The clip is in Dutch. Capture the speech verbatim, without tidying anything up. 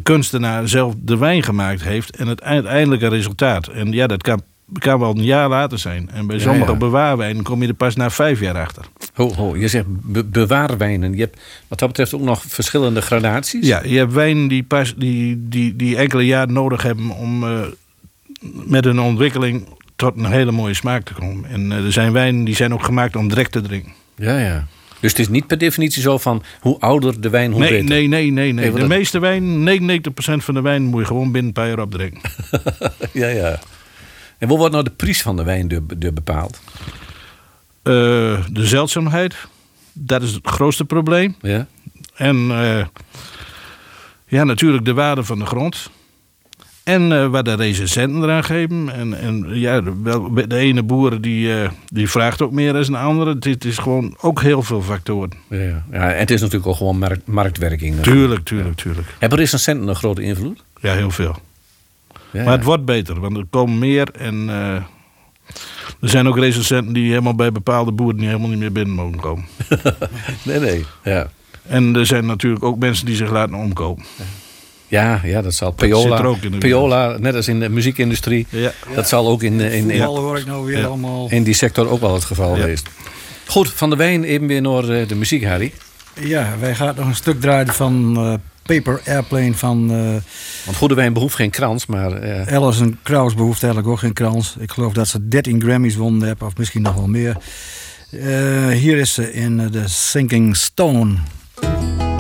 kunstenaar zelf de wijn gemaakt heeft en het uiteindelijke resultaat. En ja, dat kan, kan wel een jaar later zijn. En bij sommige ja, ja. bewaarwijnen kom je er pas na vijf jaar achter. Ho, ho, je zegt be- bewaarwijnen. Je hebt wat dat betreft ook nog verschillende gradaties? Ja, je hebt wijnen die, pas, die, die, die enkele jaren nodig hebben om uh, met een ontwikkeling tot een hele mooie smaak te komen. En uh, er zijn wijnen die zijn ook gemaakt om direct te drinken. Ja, ja. Dus het is niet per definitie zo van hoe ouder de wijn, hoe nee, beter? Nee, nee, nee. nee. Hey, de dat... meeste wijn, negenennegentig procent van de wijn moet je gewoon binnen een paar jaar opdrinken. ja, ja. En hoe wordt nou de prijs van de wijn door, door bepaald? Uh, de zeldzaamheid. Dat is het grootste probleem. Ja. En uh, ja, natuurlijk de waarde van de grond. En uh, wat de recensenten eraan geven. En, en ja, de, de ene boer die, uh, die vraagt ook meer dan een andere. Het is gewoon ook heel veel factoren. Ja, ja. Ja, en het is natuurlijk ook gewoon markt, marktwerking. Tuurlijk, tuurlijk, tuurlijk. Hebben recensenten een grote invloed? Ja, heel veel. Ja, maar het wordt beter, want er komen meer. En uh, er zijn ook recensenten die helemaal bij bepaalde boeren niet helemaal niet meer binnen mogen komen. nee, nee. Ja. En er zijn natuurlijk ook mensen die zich laten omkopen. Ja, ja, dat zal. Payola, dat in Payola, net als in de muziekindustrie. Ja. Dat ja. zal ook in, in, in, in, hoor ik nou weer ja. allemaal. in die sector ook wel het geval ja. geweest. Goed, van de wijn even weer naar de muziek, Harry. Ja, wij gaan nog een stuk draaien van uh, Paper Airplane van... Uh, Want goede wijn behoeft geen krans, maar... Uh... Alison Krauss behoeft eigenlijk ook geen krans. Ik geloof dat ze dertien Grammys wonnen hebben, of misschien nog wel meer. Uh, hier is ze in uh, The Sinking Stone.